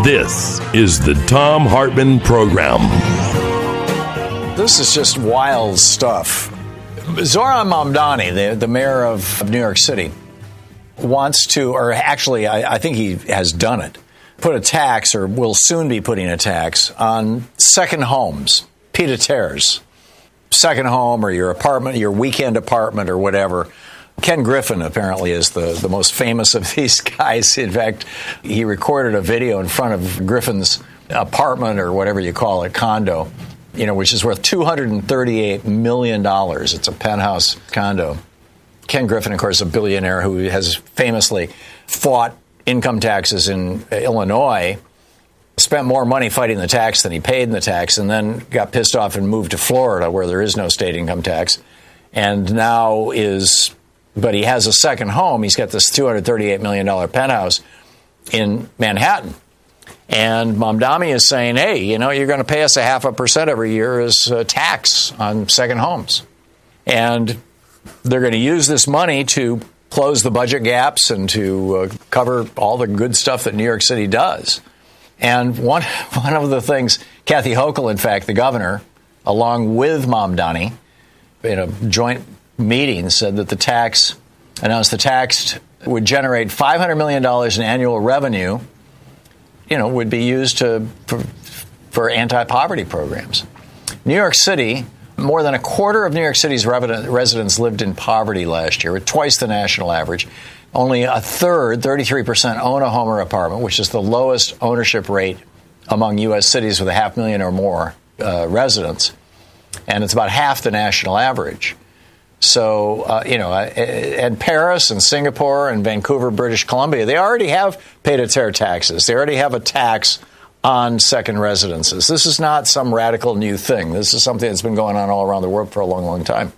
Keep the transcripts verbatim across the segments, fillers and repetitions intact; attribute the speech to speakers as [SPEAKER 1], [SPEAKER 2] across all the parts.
[SPEAKER 1] This is the Thom Hartmann Program.
[SPEAKER 2] This is just wild stuff. Zohran Mamdani, the, the mayor of New York City, wants to, or actually, I, I think he has done it, put a tax, or will soon be putting a tax, on second homes, pied-à-terres. Second home or your apartment, your weekend apartment or whatever. Ken Griffin apparently is the, the most famous of these guys. In fact, he recorded a video in front of Griffin's apartment or whatever you call it, condo, you know, which is worth two hundred thirty-eight million dollars. It's a penthouse condo. Ken Griffin, of course, a billionaire who has famously fought income taxes in Illinois, spent more money fighting the tax than he paid in the tax, and then got pissed off and moved to Florida, where there is no state income tax, and now is, but he has a second home. He's got this two hundred thirty-eight million dollars penthouse in Manhattan. And Mamdani is saying, hey, you know, you're going to pay us a half a percent every year as a tax on second homes. And they're going to use this money to close the budget gaps and to uh, cover all the good stuff that New York City does. And one one of the things, Kathy Hochul, in fact, the governor, along with Mamdani, in a joint meeting, said that the tax, announced the tax would generate five hundred million dollars in annual revenue, you know, would be used to for, for anti-poverty programs. New York City, more than a quarter of New York City's residents lived in poverty last year, twice the national average. Only a third, thirty-three percent, own a home or apartment, which is the lowest ownership rate among U S cities with a half million or more uh, residents. And it's about half the national average. So, uh, you know, and Paris and Singapore and Vancouver, British Columbia, they already have pied-à-terre taxes. They already have a tax on second residences. This is not some radical new thing. This is something that's been going on all around the world for a long, long time.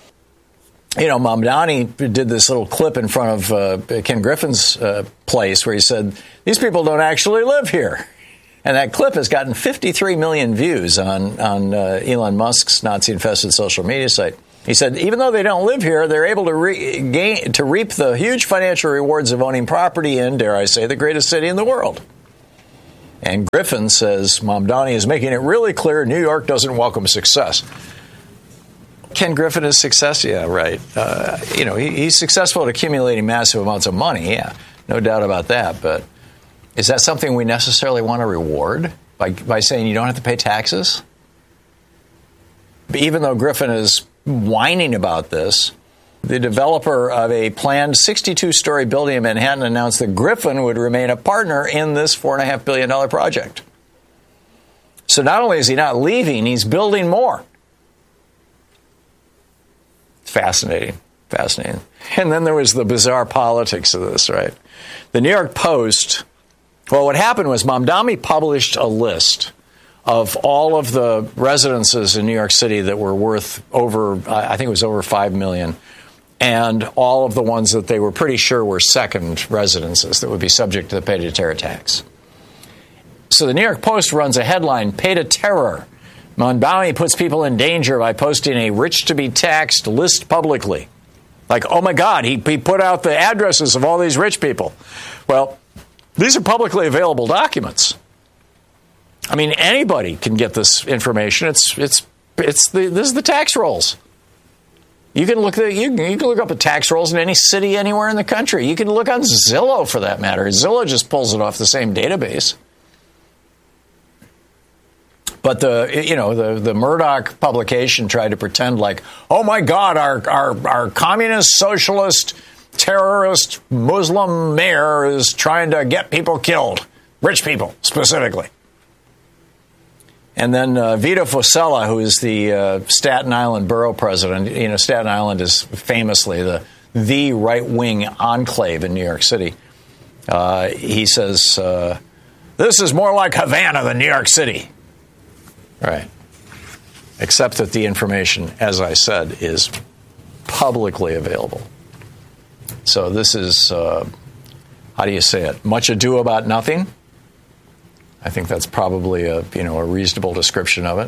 [SPEAKER 2] You know, Mamdani did this little clip in front of uh, Ken Griffin's uh, place where he said, these people don't actually live here. And that clip has gotten fifty-three million views on, on uh, Elon Musk's Nazi-infested social media site. He said, even though they don't live here, they're able to, re- gain, to reap the huge financial rewards of owning property in, dare I say, the greatest city in the world. And Griffin says Mamdani is making it really clear New York doesn't welcome success. Ken Griffin is success? Yeah, right. Uh, you know, he, he's successful at accumulating massive amounts of money. Yeah, no doubt about that. But is that something we necessarily want to reward by, by saying you don't have to pay taxes? But even though Griffin is whining about this, the developer of a planned sixty-two story building in Manhattan announced that Griffin would remain a partner in this four point five billion dollars project. So not only is he not leaving, he's building more. Fascinating, fascinating. And then there was the bizarre politics of this, right? The New York Post, well, what happened was Mamdani published a list of all of the residences in New York City that were worth over, I think it was over five million dollars, and all of the ones that they were pretty sure were second residences that would be subject to the pied-à-terre tax. So the New York Post runs a headline, pied-à-terre. Mamdani puts people in danger by posting a rich-to-be-taxed list publicly. Like, oh, my God, he, he put out the addresses of all these rich people. Well, these are publicly available documents. I mean, anybody can get this information. It's it's it's the this is the tax rolls. You can look at, you, you can look up the tax rolls in any city anywhere in the country. You can look on Zillow for that matter. Zillow just pulls it off the same database. But the you know the the Murdoch publication tried to pretend like, oh my God, our our our communist, socialist, terrorist, Muslim mayor is trying to get people killed, rich people specifically. And then uh, Vito Fossella, who is the uh, Staten Island borough president, you know, Staten Island is famously the the right-wing enclave in New York City. Uh, he says, uh, this is more like Havana than New York City. Right. Except that the information, as I said, is publicly available. So this is, uh, how do you say it? Much ado about nothing. I think that's probably a, you know, a reasonable description of it.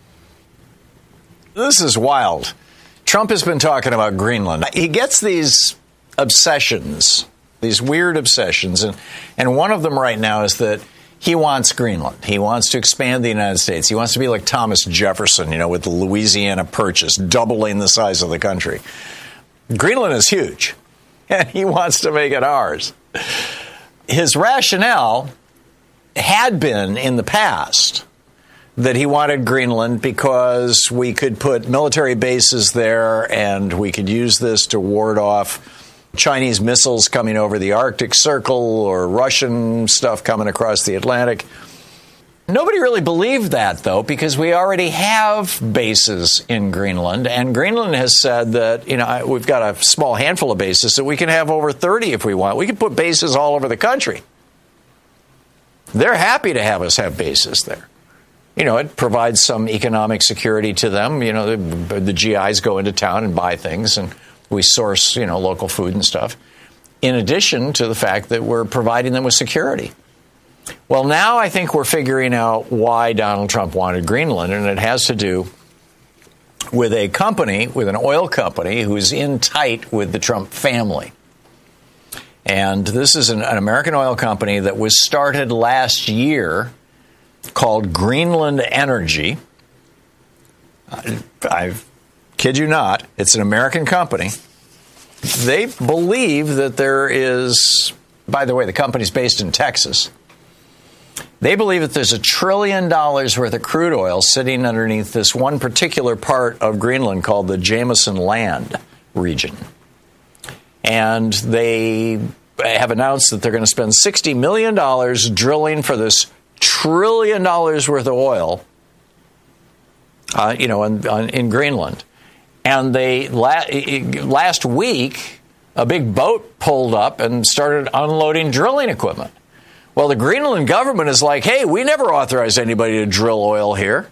[SPEAKER 2] This is wild. Trump has been talking about Greenland. He gets these obsessions, these weird obsessions, and, and one of them right now is that He wants Greenland. He wants to expand the United States. He wants to be like Thomas Jefferson, you know, with the Louisiana Purchase, doubling the size of the country. Greenland is huge, and he wants to make it ours. His rationale had been in the past that he wanted Greenland because we could put military bases there and we could use this to ward off Chinese missiles coming over the Arctic Circle or Russian stuff coming across the Atlantic. Nobody really believed that, though, because we already have bases in Greenland, and Greenland has said that, you know, we've got a small handful of bases, so we can have over thirty if we want. We can put bases all over the country. They're happy to have us have bases there. You know, it provides some economic security to them. You know, the, the G Is go into town and buy things, and we source, you know, local food and stuff, in addition to the fact that we're providing them with security. Well, now I think we're figuring out why Donald Trump wanted Greenland, and it has to do with a company, with an oil company, who's in tight with the Trump family. And this is an, an American oil company that was started last year called Greenland Energy. I, I kid you not, it's an American company. They believe that there is, by the way, the company's based in Texas. They believe that there's a trillion dollars worth of crude oil sitting underneath this one particular part of Greenland called the Jameson Land region. And they have announced that they're going to spend sixty million dollars drilling for this trillion dollars worth of oil, uh, you know, in, in Greenland. And they la- last week, a big boat pulled up and started unloading drilling equipment. Well, the Greenland government is like, hey, we never authorized anybody to drill oil here.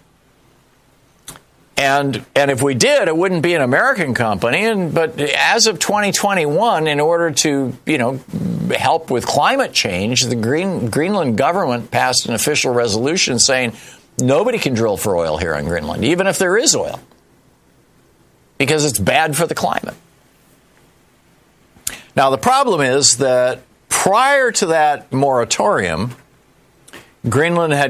[SPEAKER 2] And and if we did, it wouldn't be an American company. And but as of twenty twenty-one, in order to, you know, help with climate change, the Green, Greenland government passed an official resolution saying nobody can drill for oil here in Greenland, even if there is oil, because it's bad for the climate. Now, the problem is that prior to that moratorium, Greenland had